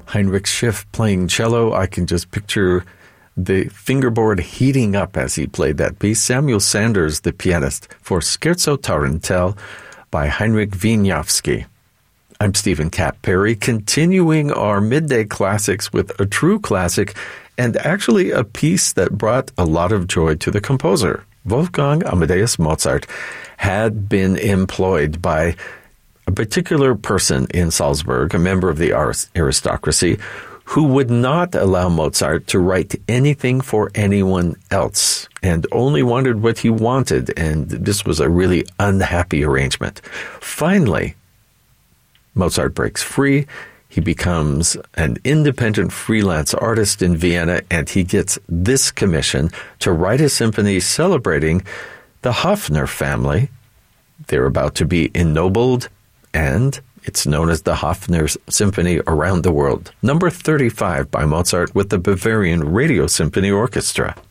Heinrich Schiff playing cello. I can just picture the fingerboard heating up as he played that piece. Samuel Sanders, the pianist, for Scherzo Tarantelle by Heinrich Wieniawski. I'm Stephen Cap Perry, continuing our midday classics with a true classic and actually a piece that brought a lot of joy to the composer. Wolfgang Amadeus Mozart had been employed by a particular person in Salzburg, a member of the aristocracy, who would not allow Mozart to write anything for anyone else and only wanted what he wanted, and this was a really unhappy arrangement. Finally, Mozart breaks free. He becomes an independent freelance artist in Vienna, and he gets this commission to write a symphony celebrating the Hafner family. They're about to be ennobled, and it's known as the Hafner Symphony around the world. Number 35 by Mozart with the Bavarian Radio Symphony Orchestra.